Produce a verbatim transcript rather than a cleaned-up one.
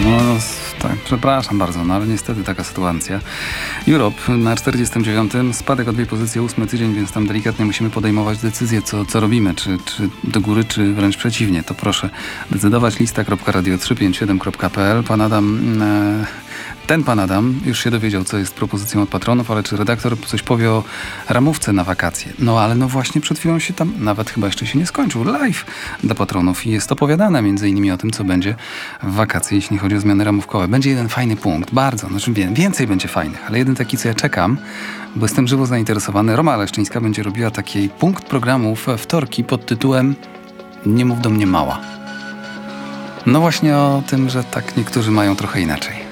No, tak, przepraszam bardzo, no ale niestety taka sytuacja. Europe na czterdziestym dziewiątym, spadek o dwie pozycje, ósmy tydzień, więc tam delikatnie musimy podejmować decyzję, co, co robimy, czy, czy do góry, czy wręcz przeciwnie. To proszę decydować. Lista kropka radio trzysta pięćdziesiąt siedem kropka p l. Pan Adam... E, Ten pan Adam już się dowiedział, co jest propozycją od patronów, ale czy redaktor coś powie o ramówce na wakacje? No ale no właśnie przed chwilą się tam, nawet chyba jeszcze się nie skończył, live dla patronów i jest opowiadane między innymi o tym, co będzie w wakacje, jeśli chodzi o zmiany ramówkowe. Będzie jeden fajny punkt, bardzo, znaczy więcej będzie fajnych, ale jeden taki, co ja czekam, bo jestem żywo zainteresowany. Roma Leszczyńska będzie robiła taki punkt programu we wtorki pod tytułem Nie mów do mnie mała. No właśnie o tym, że tak niektórzy mają trochę inaczej.